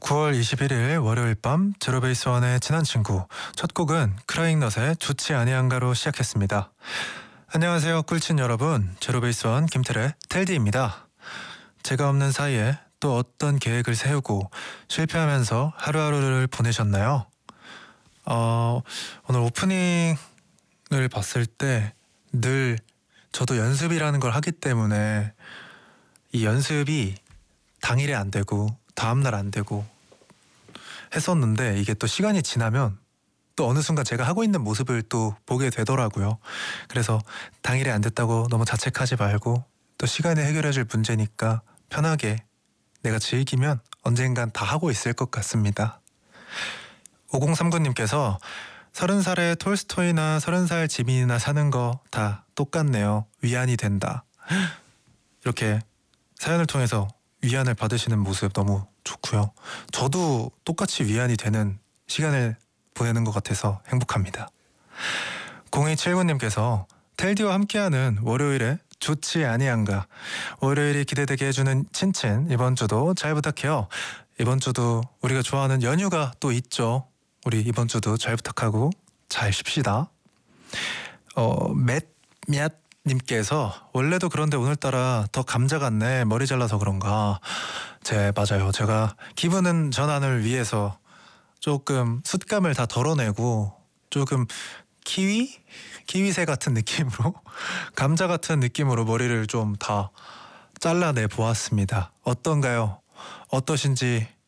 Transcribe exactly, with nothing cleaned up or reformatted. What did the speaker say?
구월 이십일일 월요일 밤 제로베이스원의 친한 친구 첫 곡은 크라잉넛의 좋지 아니한가로 시작했습니다. 안녕하세요 꿀친 여러분, 제로베이스원 김태래 텔디입니다. 제가 없는 사이에 또 어떤 계획을 세우고 실패하면서 하루하루를 보내셨나요? 어, 오늘 오프닝을 봤을 때 늘 저도 연습이라는 걸 하기 때문에 이 연습이 당일에 안 되고 다음날 안 되고 했었는데, 이게 또 시간이 지나면 또 어느 순간 제가 하고 있는 모습을 또 보게 되더라고요. 그래서 당일에 안 됐다고 너무 자책하지 말고, 또 시간이 해결해줄 문제니까 편하게 내가 즐기면 언젠간 다 하고 있을 것 같습니다. 오공삼구님께서 서른 살에 톨스토이나 서른 살 지민이나 사는 거 다 똑같네요. 위안이 된다. 이렇게 사연을 통해서 위안을 받으시는 모습 너무 좋고요. 저도 똑같이 위안이 되는 시간을 보내는 것 같아서 행복합니다. 공이칠구님께서 텔디와 함께하는 월요일에 좋지 아니한가, 월요일이 기대되게 해주는 친친, 이번 주도 잘 부탁해요. 이번 주도 우리가 좋아하는 연휴가 또 있죠. 우리 이번 주도 잘 부탁하고 잘 쉽시다. 어, 맷얏 님께서 원래도 그런데 오늘따라 더 감자 같네. 머리 잘라서 그런가. 제 맞아요. 제가 기분 전환을 위해서 조금 숯감을 다 덜어내고 조금 키위? 키위새 같은 느낌으로 감자 같은 느낌으로 머리를 좀 다 잘라내 보았습니다. 어떤가요? 어떠신지